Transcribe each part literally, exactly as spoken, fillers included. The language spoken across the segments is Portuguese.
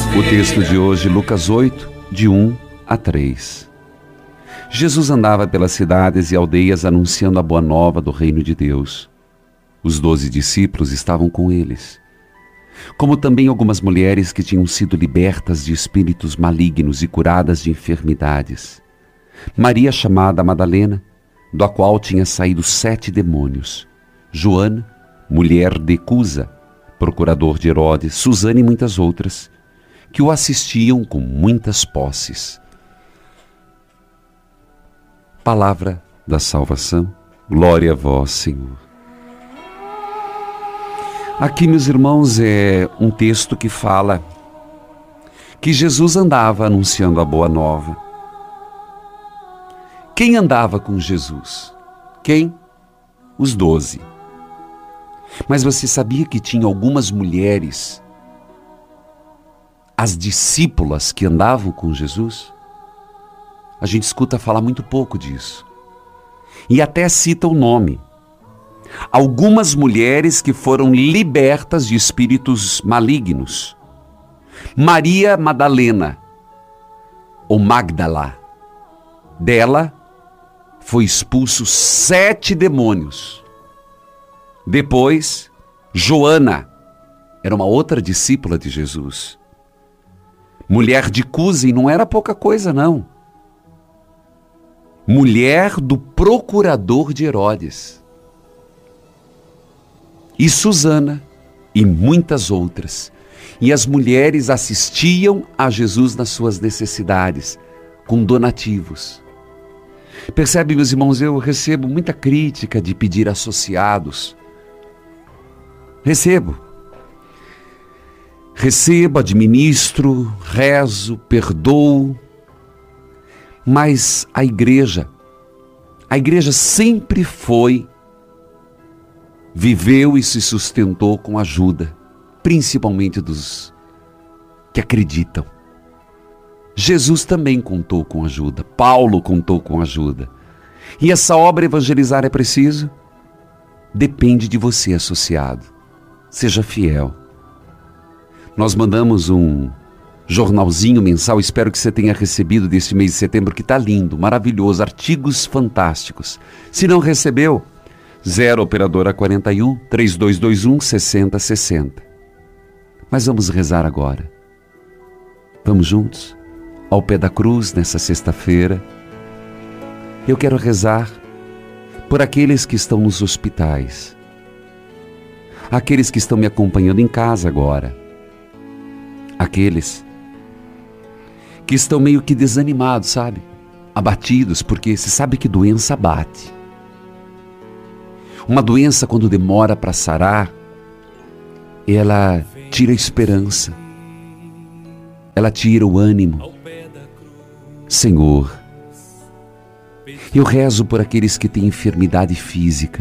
O texto de hoje, Lucas oito, de um a três. Jesus andava pelas cidades e aldeias anunciando a boa nova do reino de Deus. Os doze discípulos estavam com eles, como também algumas mulheres que tinham sido libertas de espíritos malignos e curadas de enfermidades. Maria, chamada Madalena, da qual tinha saído sete demônios. Joana, mulher de Cusa, procurador de Herodes, Susana e muitas outras, que o assistiam com muitas posses. Palavra da salvação, glória a vós, Senhor. Aqui, meus irmãos, é um texto que fala que Jesus andava anunciando a boa nova. Quem andava com Jesus? Quem? Os doze. Mas você sabia que tinha algumas mulheres, as discípulas que andavam com Jesus? A gente escuta falar muito pouco disso. E até cita o nome. Algumas mulheres que foram libertas de espíritos malignos. Maria Madalena, ou Magdala, dela foi expulso sete demônios. Depois, Joana, era uma outra discípula de Jesus. Mulher de Cusa, e não era pouca coisa não. Mulher do procurador de Herodes. E Susana, e muitas outras. E as mulheres assistiam a Jesus nas suas necessidades, com donativos. Percebe, meus irmãos, eu recebo muita crítica de pedir associados. Recebo. Recebo, administro, rezo, perdoo. Mas a igreja, a igreja sempre foi, viveu e se sustentou com ajuda, principalmente dos que acreditam. Jesus também contou com ajuda, Paulo contou com ajuda. E essa obra evangelizar é preciso? Depende de você, associado. Seja fiel. Nós mandamos um jornalzinho mensal, espero que você tenha recebido deste mês de setembro, que está lindo, maravilhoso, artigos fantásticos. Se não recebeu, zero operadora quarenta e um, três dois dois um, sessenta sessenta. Mas vamos rezar agora. Vamos juntos? Ao pé da cruz, nessa sexta-feira. Eu quero rezar por aqueles que estão nos hospitais. Aqueles que estão me acompanhando em casa agora. Aqueles que estão meio que desanimados, sabe? Abatidos, porque você sabe que doença abate. Uma doença, quando demora para sarar, ela tira a esperança. Ela tira o ânimo. Senhor, eu rezo por aqueles que têm enfermidade física.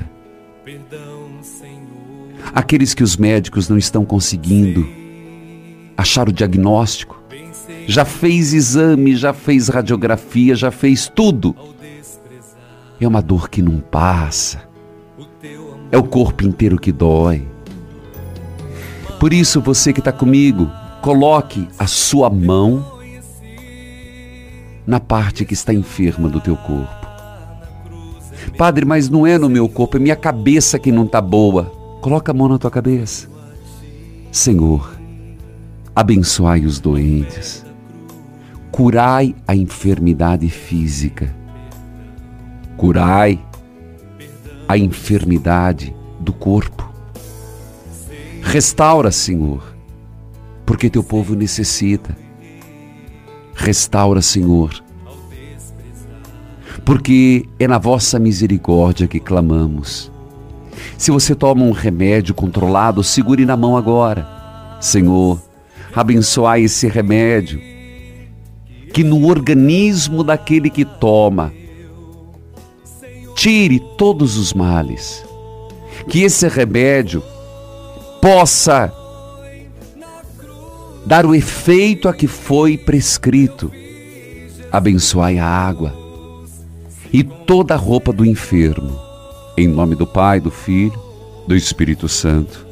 Aqueles que os médicos não estão conseguindo achar o diagnóstico. Já fez exame, já fez radiografia, já fez tudo. É uma dor que não passa. É o corpo inteiro que dói. Por isso, você que está comigo, coloque a sua mão na parte que está enferma do teu corpo. Padre, mas não é no meu corpo, é minha cabeça que não está boa. Coloca a mão na tua cabeça. Senhor, abençoai os doentes. Curai a enfermidade física. Curai a enfermidade do corpo. Restaura, Senhor, porque teu povo necessita. Restaura, Senhor, porque é na vossa misericórdia que clamamos. Se você toma um remédio controlado, segure na mão agora. Senhor, abençoai esse remédio, que no organismo daquele que toma, tire todos os males. Que esse remédio possa dar o efeito a que foi prescrito. Abençoai a água e toda a roupa do enfermo. Em nome do Pai, do Filho, do Espírito Santo.